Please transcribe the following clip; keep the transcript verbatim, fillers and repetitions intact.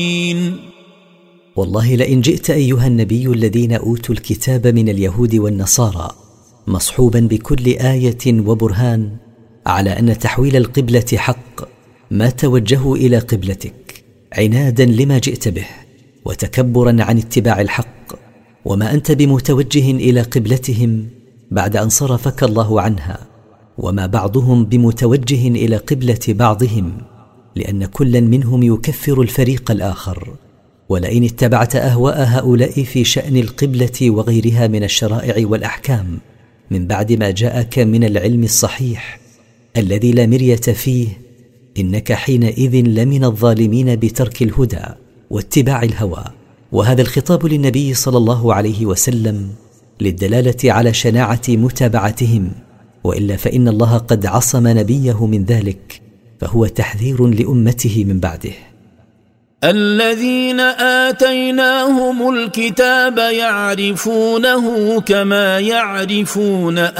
والله لئن جئت أيها النبي الذين أوتوا الكتاب من اليهود والنصارى مصحوبا بكل آية وبرهان على أن تحويل القبلة حق، ما توجهوا إلى قبلتك عنادا لما جئت به وتكبرا عن اتباع الحق، وما أنت بمتوجه إلى قبلتهم بعد أن صرفك الله عنها، وما بعضهم بمتوجه إلى قبلة بعضهم، لأن كلا منهم يكفر الفريق الآخر. ولئن اتبعت أهواء هؤلاء في شأن القبلة وغيرها من الشرائع والأحكام من بعد ما جاءك من العلم الصحيح الذي لا مرية فيه، إنك حينئذ لمن الظالمين بترك الهدى واتباع الهوى. وهذا الخطاب للنبي صلى الله عليه وسلم للدلالة على شناعة متابعتهم، وإلا فإن الله قد عصم نبيه من ذلك، فهو تحذير لأمته من بعده. الذين آتيناهم الكتاب يعرفونه كما يعرفون